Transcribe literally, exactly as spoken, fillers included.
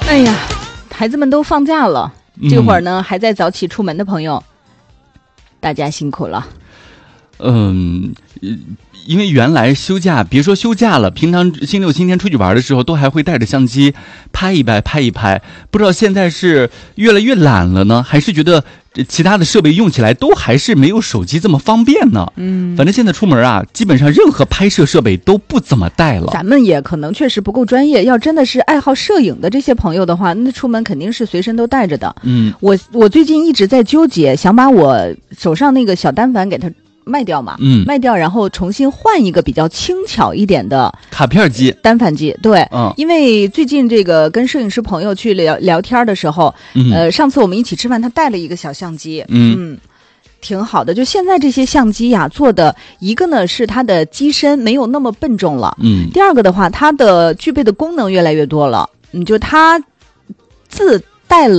哎呀，孩子们都放假了，这会儿呢、嗯、还在早起出门的朋友，大家辛苦了。 嗯，因为原来休假，别说休假了，平常星期六、星期天出去玩的时候，都还会带着相机拍一拍、拍一拍。不知道现在是越来越懒了呢，还是觉得其他的设备用起来都还是没有手机这么方便呢？嗯，反正现在出门啊，基本上任何拍摄设备都不怎么带了。 咱们也可能确实不够专业，要真的是爱好摄影的这些朋友的话，那出门肯定是随身都带着的。嗯，我我最近一直在纠结，想把我手上那个小单反给它卖掉嘛，嗯，卖掉，然后重新换一个比较轻巧一点的卡片机、 单反机。对，嗯，因为最近这个跟摄影师朋友去聊聊天的时候，嗯，呃，上次我们一起吃饭，他带了一个小相机，嗯。嗯挺好的，就现在这些相机呀，做的一个呢是它的机身没有那么笨重了，嗯，第二个的话，它的具备的功能越来越多了，嗯，就它自带了